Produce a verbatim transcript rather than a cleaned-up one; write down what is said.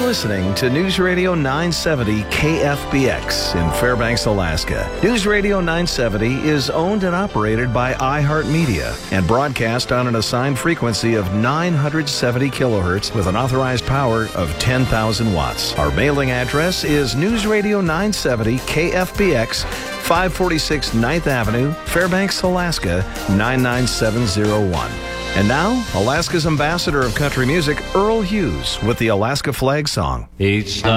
listening to News Radio nine seventy K F B X in Fairbanks, Alaska. News Radio nine seventy is owned and operated by iHeartMedia and broadcast on an assigned frequency of nine hundred seventy kilohertz with an authorized power of ten thousand watts. Our mailing address is News Radio nine seventy K F B X, five forty-six ninth Avenue, Fairbanks, Alaska, nine nine seven zero one. And now, Alaska's ambassador of country music, Earl Hughes, with the Alaska Flag Song. Each